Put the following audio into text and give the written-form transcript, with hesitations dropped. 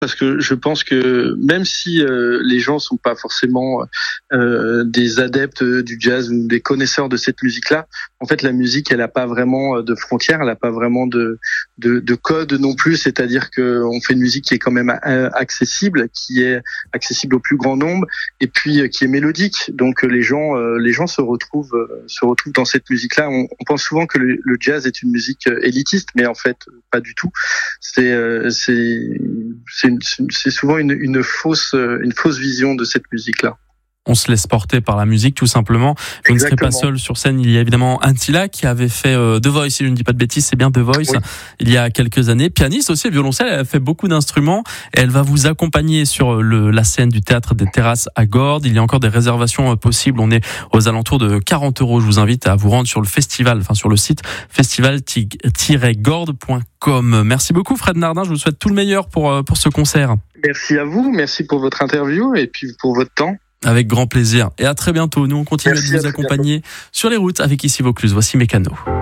parce que je pense que même si les gens sont pas forcément des adeptes du jazz ou des connaisseurs de cette musique-là, en fait la musique elle a pas vraiment de frontières, elle a pas vraiment de code non plus, c'est-à-dire que on fait une musique qui est quand même accessible, qui est accessible au plus grand nombre et puis qui est mélodique. Donc les gens se retrouvent dans cette musique-là. On pense souvent que le jazz est une musique élitiste, mais en fait pas du tout. C'est souvent une fausse vision de cette musique-là. On se laisse porter par la musique, tout simplement. Vous ne serez pas seul sur scène. Il y a évidemment Antilla qui avait fait The Voice, si je ne dis pas de bêtises, c'est bien The Voice, oui. Il y a quelques années. Pianiste aussi, violoncelle, elle a fait beaucoup d'instruments. Et elle va vous accompagner sur la scène du Théâtre des Terrasses à Gordes. Il y a encore des réservations possibles. On est aux alentours de 40 €. Je vous invite à vous rendre sur le festival, sur le site festival-gordes.com. Merci beaucoup Fred Nardin. Je vous souhaite tout le meilleur pour ce concert. Merci à vous. Merci pour votre interview et puis pour votre temps. Avec grand plaisir. Et à très bientôt. Nous, on continue de vous accompagner sur les routes avec ici Vaucluse. Voici Mécano.